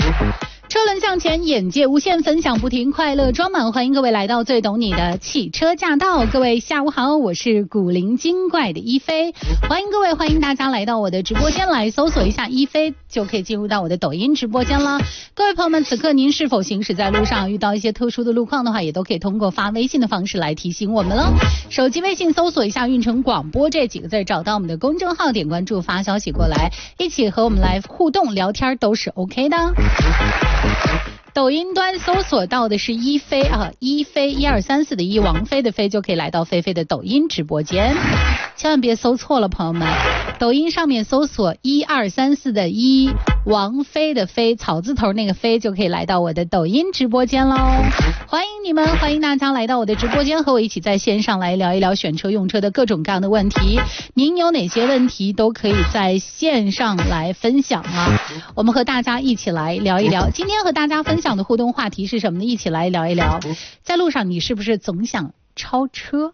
车轮向前，眼界无限，分享不停，快乐装满。欢迎各位来到最懂你的汽车驾到。各位下午好，我是古灵精怪的一飞。欢迎各位，欢迎大家来到我的直播间来搜索一下一飞，就可以进入到我的抖音直播间了。各位朋友们，此刻您是否行驶在路上，遇到一些特殊的路况的话，也都可以通过发微信的方式来提醒我们了。手机微信搜索一下运城广播这几个字，找到我们的公众号，点关注，发消息过来，一起和我们来互动聊天都是 OK 的。抖音端搜索到的是一飞啊，一飞1234的一，王菲的飞，就可以来到菲菲的抖音直播间。千万别搜错了，朋友们，抖音上面搜索1234的一，王菲的飞，草字头那个飞，就可以来到我的抖音直播间喽。欢迎你们，欢迎大家来到我的直播间，和我一起在线上来聊一聊选车用车的各种各样的问题。您有哪些问题都可以在线上来分享啊，我们和大家一起来聊一聊。今天和大家分享的互动话题是什么呢？一起来聊一聊，在路上你是不是总想超车？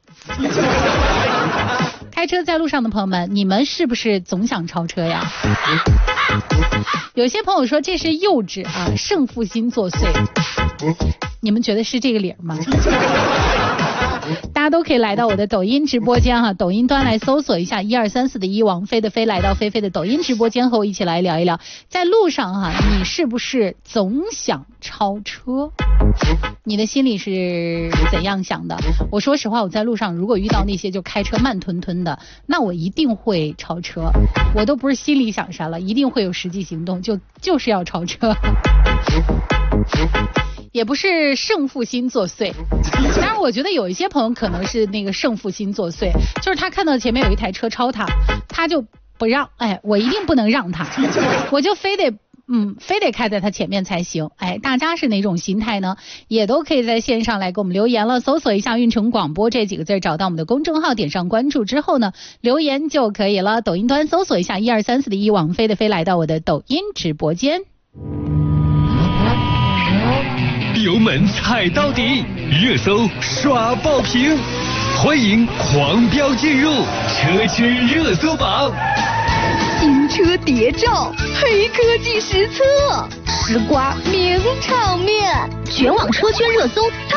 开车在路上的朋友们，你们是不是总想超车呀？有些朋友说这是幼稚啊，胜负心作祟。你们觉得是这个理吗？大家都可以来到我的抖音直播间哈，抖音端来搜索一下1234的一，王菲的菲，来到菲菲的抖音直播间和我一起来聊一聊，在路上哈，你是不是总想超车？你的心里是怎样想的？我说实话，我在路上如果遇到那些就开车慢吞吞的，那我一定会超车，我都不是心里想啥了，一定会有实际行动，就是要超车。也不是胜负心作祟，当然我觉得有一些朋友可能是那个胜负心作祟，就是他看到前面有一台车超他，他就不让，哎，我一定不能让他，我就非得开在他前面才行。哎，大家是哪种心态呢？也都可以在线上来给我们留言了，搜索一下运城广播这几个字，找到我们的公众号，点上关注之后呢，留言就可以了。抖音端搜索一下1234的一，王菲的飞，来到我的抖音直播间。 油门踩到底，热搜刷爆屏，欢迎狂飙进入车圈热搜榜。 新车谍照，黑科技实测，吃瓜名场面，全网车圈热搜